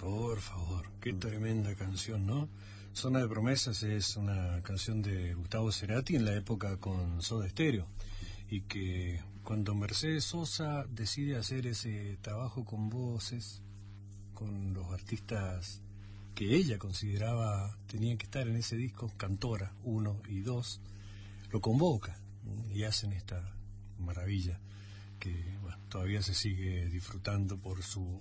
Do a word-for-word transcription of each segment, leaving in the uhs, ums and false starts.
Por favor, qué tremenda canción, ¿no? Zona de Promesas es una canción de Gustavo Cerati en la época con Soda Stereo, y que cuando Mercedes Sosa decide hacer ese trabajo con voces, con los artistas que ella consideraba tenían que estar en ese disco, Cantora uno y dos, lo convoca y hacen esta maravilla que bueno, todavía se sigue disfrutando por su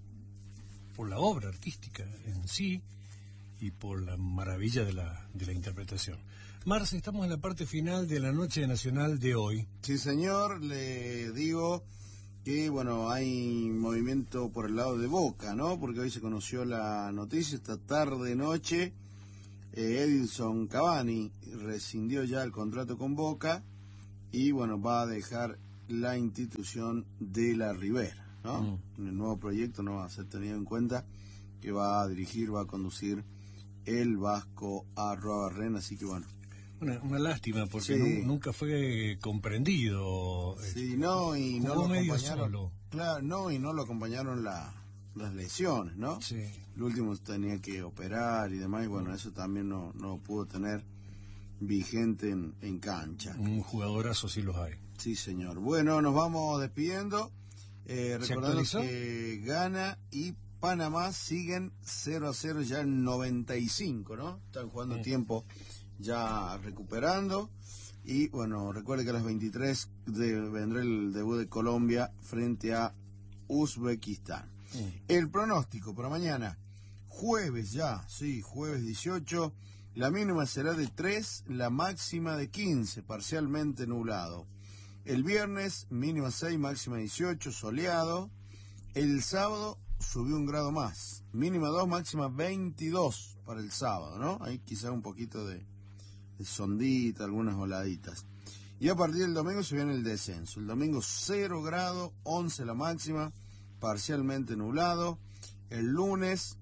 por la obra artística en sí y por la maravilla de la de la interpretación. Marce, estamos en la parte final de la Noche Nacional de hoy. Sí, señor, le digo que, bueno, hay movimiento por el lado de Boca, ¿no? Porque hoy se conoció la noticia, esta tarde-noche, eh, Edinson Cavani rescindió ya el contrato con Boca y, bueno, va a dejar la institución de la Ribera, ¿no? Mm. En el nuevo proyecto no va a ser tenido en cuenta que va a dirigir, va a conducir el Vasco Arruabarrena, así que, bueno. Una, una lástima, porque sí. nu, nunca fue comprendido. Sí, no, y no lo acompañaron. Solo. Claro, no, y no lo acompañaron la, las lesiones, ¿no? Sí. El último tenía que operar y demás, y bueno, eso también no, no pudo tener vigente en, en cancha. Un jugadorazo sí los hay. Sí, señor. Bueno, nos vamos despidiendo. Eh, recordando que Ghana y Panamá siguen cero a cero ya en noventa y cinco, ¿no? Están jugando sí. tiempo ya recuperando. Y bueno, recuerde que a las veintitrés de, vendrá el debut de Colombia frente a Uzbekistán. Sí. El pronóstico para mañana, jueves ya, sí, jueves dieciocho, la mínima será de tres, la máxima de quince, parcialmente nublado. El viernes, mínima seis, máxima dieciocho, soleado. El sábado subió un grado más, mínima dos, máxima veintidós para el sábado, ¿no? Ahí quizá un poquito de, de sondita, algunas voladitas. Y a partir del domingo se viene el descenso. El domingo cero grado, once la máxima, parcialmente nublado. El lunes,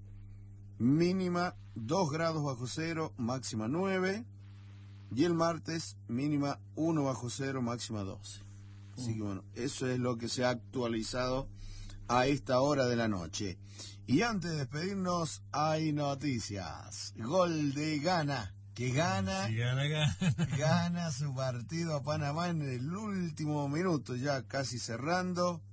mínima dos grados bajo cero, máxima nueve. Y el martes, mínima uno bajo cero, máxima doce. Así que bueno, eso es lo que se ha actualizado a esta hora de la noche. Y antes de despedirnos, hay noticias. Gol de Ghana, que gana, sí, gana, gana. gana su partido a Panamá en el último minuto, ya casi cerrando.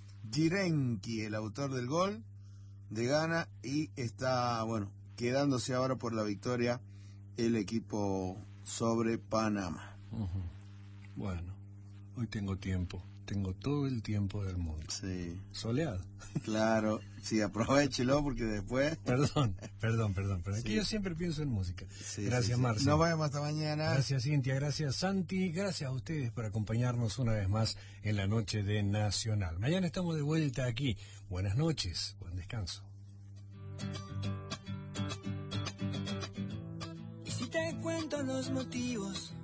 Jirenki, el autor del gol de Ghana, y está, bueno, quedándose ahora por la victoria el equipo sobre Panamá. Uh-huh. Bueno, hoy tengo tiempo, tengo todo el tiempo del mundo. Sí. Soleado. Claro, sí, aprovechelo porque después... Perdón, perdón, perdón, pero aquí sí. Yo siempre pienso en música. Sí, gracias, sí, Marcia. Sí. Nos vemos hasta mañana. Gracias, Cintia, gracias, Santi, gracias a ustedes por acompañarnos una vez más en la noche de Nacional. Mañana estamos de vuelta aquí. Buenas noches, buen descanso. Te cuento los motivos